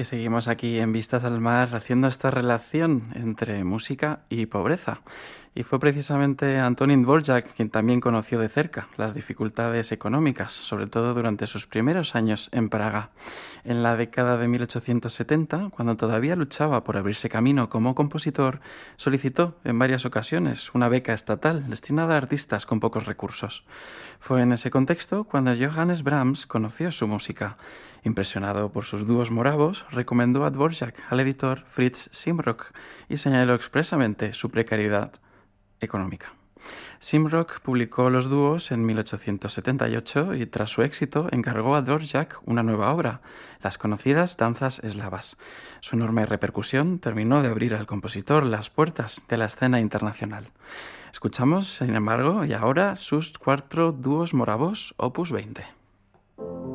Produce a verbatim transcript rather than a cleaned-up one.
que seguimos aquí en Vistas al Mar haciendo esta relación entre música y pobreza. Y fue precisamente Antonín Dvořák quien también conoció de cerca las dificultades económicas, sobre todo durante sus primeros años en Praga. En la década de mil ochocientos setenta, cuando todavía luchaba por abrirse camino como compositor, solicitó en varias ocasiones una beca estatal destinada a artistas con pocos recursos. Fue en ese contexto cuando Johannes Brahms conoció su música. Impresionado por sus dúos moravos, recomendó a Dvořák al editor Fritz Simrock y señaló expresamente su precariedad económica. Simrock publicó los dúos en mil ochocientos setenta y ocho y tras su éxito encargó a Dvořák una nueva obra, las conocidas danzas eslavas. Su enorme repercusión terminó de abrir al compositor las puertas de la escena internacional. Escuchamos, sin embargo, y ahora sus cuatro dúos moravos, opus veinte.